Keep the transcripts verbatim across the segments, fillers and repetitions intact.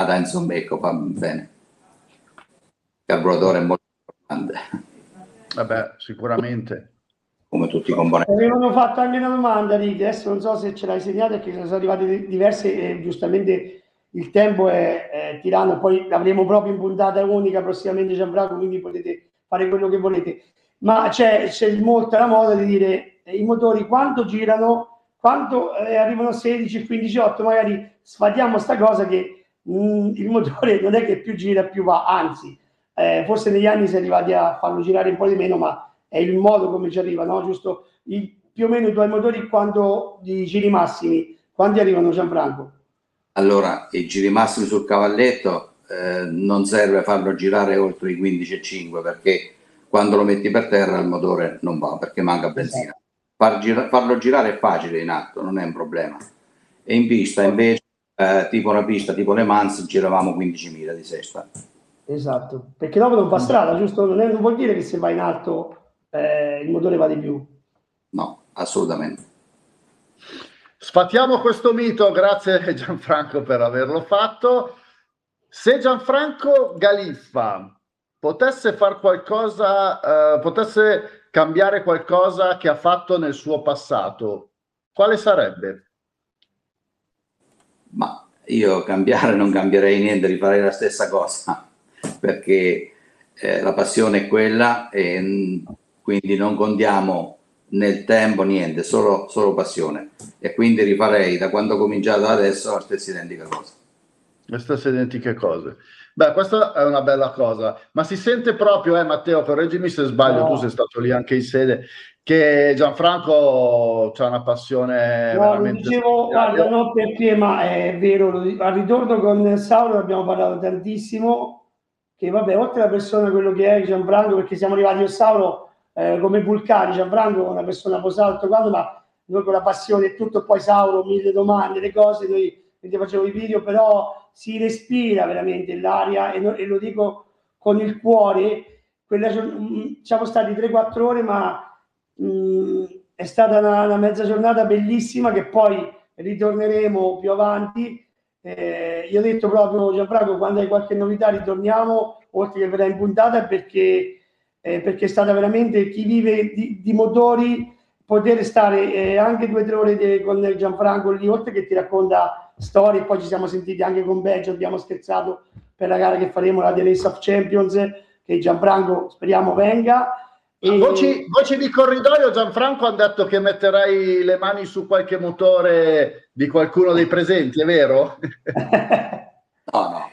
guidata, insomma, ecco, fa bene. Il carburatore è molto importante. Vabbè, sicuramente. Come tutti i componenti. Avevano fatto anche una domanda, Ricky, adesso non so se ce l'hai segnata, perché sono arrivate diverse e giustamente il tempo è, è tiranno, poi l'avremo proprio in puntata unica prossimamente, Gianfranco, quindi potete fare quello che volete. Ma c'è, c'è molta la moda di dire eh, i motori quanto girano, quanto eh, arrivano a sedici, quindici, otto, magari sfatiamo sta cosa che mh, il motore non è che più gira più va, anzi, eh, forse negli anni si è arrivati a farlo girare un po' di meno, ma è il modo come ci arriva, no? Giusto? Il, più o meno i tuoi motori quanto di giri massimi, quanti arrivano, Gianfranco? Allora, i giri massimi sul cavalletto eh, non serve farlo girare oltre i quindici e cinque, perché quando lo metti per terra il motore non va, perché manca benzina. Far gira, farlo girare è facile in atto, non è un problema. E in pista invece, eh, tipo una pista tipo Le Mans, giravamo quindicimila di sesta. Esatto, perché dopo non fa strada, giusto? Non, è, non vuol dire che se vai in alto eh, il motore va di più. No, assolutamente. Sfatiamo questo mito, grazie Gianfranco per averlo fatto. Se Gianfranco Galiffa potesse far qualcosa, eh, potesse cambiare qualcosa che ha fatto nel suo passato, quale sarebbe? Ma io cambiare non cambierei niente, rifarei la stessa cosa, perché eh, la passione è quella e mh, quindi non contiamo nel tempo niente, solo, solo passione, e quindi rifarei da quando ho cominciato adesso la stessa identica cosa. Le stesse identiche cose. Beh, questa è una bella cosa, ma si sente proprio, eh Matteo, correggimi se sbaglio, No. tu sei stato lì anche in sede, che Gianfranco c'ha una passione No, veramente lo dicevo, speciale. guarda, no perché, ma è vero, lo dico, al ritorno con Saulo abbiamo parlato tantissimo, che vabbè, oltre alla persona, quello che è Gianfranco, perché siamo arrivati io e Saulo eh, come vulcani, Gianfranco è una persona posata tutto quanto, ma noi con la passione e tutto, poi Saulo, mille domande, le cose, noi ti facevo i video, però si respira veramente l'aria, e, no, e lo dico con il cuore, quella, mh, siamo stati tre quattro ore, ma mh, è stata una, una mezza giornata bellissima, che poi ritorneremo più avanti. Eh, io ho detto proprio, Gianfranco, quando hai qualche novità ritorniamo, oltre che verrà in puntata, perché, eh, perché è stata veramente, chi vive di, di motori, poter stare eh, anche due o tre ore de, con Gianfranco lì, oltre che ti racconta storie. Poi ci siamo sentiti anche con Belgio, abbiamo scherzato per la gara che faremo, la The Race of Champions, che Gianfranco speriamo venga. E... Voci, voci di corridoio, Gianfranco ha detto che metterai le mani su qualche motore di qualcuno dei presenti, è vero? No, no.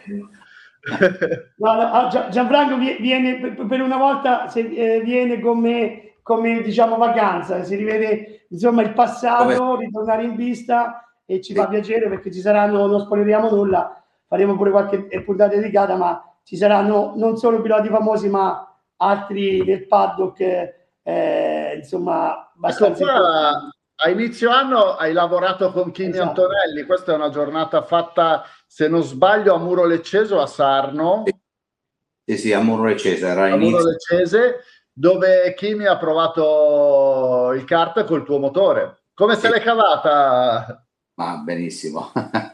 No, no, Gianfranco viene per una volta, se, eh, viene come, come diciamo vacanza, si rivede insomma il passato, come... ritornare in pista, e ci sì. fa piacere, perché ci saranno, non spoileriamo nulla, faremo pure qualche puntata dedicata, ma ci saranno non solo piloti famosi ma altri nel paddock, eh, insomma abbastanza ecco qua, a inizio anno hai lavorato con Kimi esatto. Antonelli, questa è una giornata fatta, se non sbaglio, a Muro Leccese o a Sarno? Sì, sì, a Muro Leccese, era a Muro Leccese, dove Kimi ha provato il kart col tuo motore. Come sì. se l'hai cavata? Ma benissimo.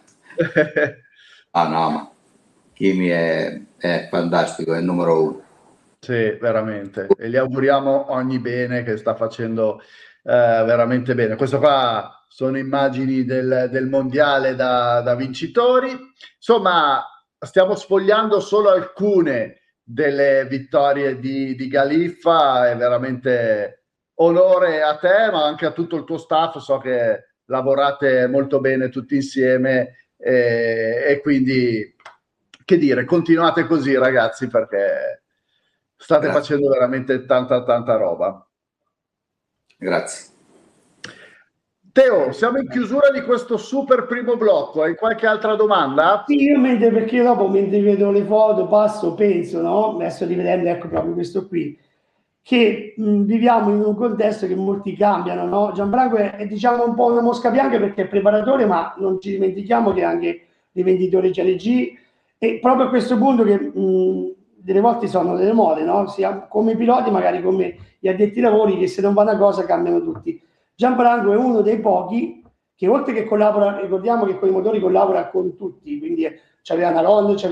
Ah no, ma Kimi è, è fantastico, è il numero uno. Sì, veramente. E gli auguriamo ogni bene, che sta facendo eh, veramente bene. Questo qua sono immagini del, del mondiale da, da vincitori. Insomma, stiamo sfogliando solo alcune delle vittorie di, di Galiffa. È veramente onore a te, ma anche a tutto il tuo staff. So che lavorate molto bene tutti insieme e, e quindi, che dire, continuate così, ragazzi, perché state Grazie. facendo veramente tanta tanta roba. Grazie. Teo, siamo in chiusura di questo super primo blocco. Hai qualche altra domanda? Sì, io mentre, perché io dopo, mentre vedo le foto, passo, penso, no? Adesso rivedendo, ecco, proprio questo qui, che mh, viviamo in un contesto che molti cambiano, no? Gianfranco è, è, diciamo, un po' una mosca bianca, perché è preparatore, ma non ci dimentichiamo che è anche rivenditore G L G, e proprio a questo punto che mh, delle volte sono delle mode, no? Sia come piloti, magari come gli addetti ai lavori, che se non va una cosa cambiano tutti. Gianfranco è uno dei pochi che, oltre che collabora, ricordiamo che con i motori collabora con tutti, quindi c'aveva una Ronda,